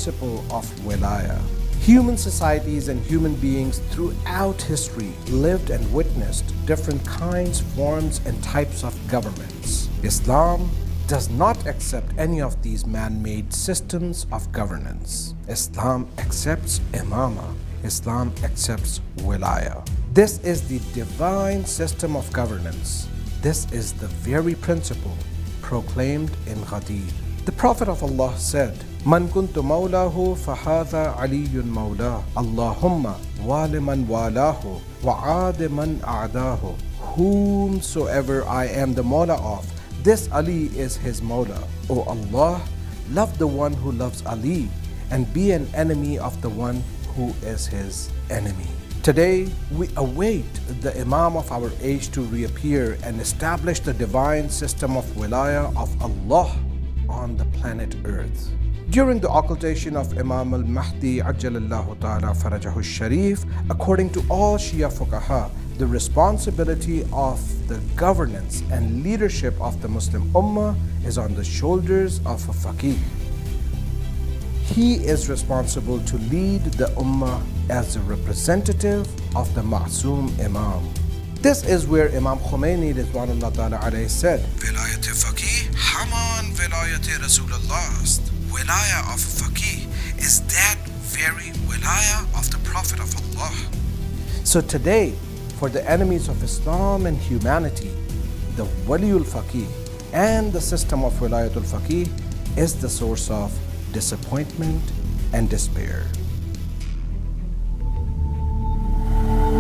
principle of wilaya. Human societies and human beings throughout history lived and witnessed different kinds, forms, and types of governments. Islam does not accept any of these man-made systems of governance. Islam accepts imama. Islam accepts wilaya. This is the divine system of governance. This is the very principle proclaimed in Ghadir. The Prophet of Allah said, Man kuntu mawlahu fahadha aliyun mawlah. Allahumma wali man walahu wa aadi man a'dahu. Whomsoever I am the Mawla of, this Ali is his Mawla. O Allah, love the one who loves Ali and be an enemy of the one who is his enemy. Today, we await the Imam of our age to reappear and establish the divine system of wilaya of Allah on the planet Earth. During the occultation of Imam al-Mahdi Ajjalallahu Ta'ala Farajahu Sharif, according to all Shia Fuqaha, the responsibility of the governance and leadership of the Muslim Ummah is on the shoulders of a faqih. He is responsible to lead the Ummah as a representative of the Ma'soom Imam. This is where Imam Khomeini Ridwanullah Ta'ala alayhi said, Vilayat faqih haman vilayat Rasulullah. Wilaya of faqih is that very wilaya of the Prophet of Allah. So today, for the enemies of Islam and humanity, the Waliul Faqih and the system of Wilayatul Faqih is the source of disappointment and despair.